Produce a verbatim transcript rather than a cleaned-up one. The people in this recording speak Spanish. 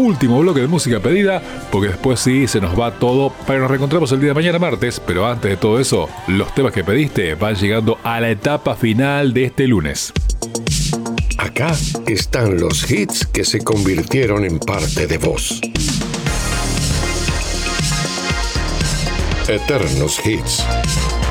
último bloque de música pedida, porque después sí se nos va todo, pero nos reencontramos el día de mañana martes. Pero antes de todo eso, los temas que pediste van llegando a la etapa final de este lunes. Acá están los hits que se convirtieron en parte de vos. Eternos Hits.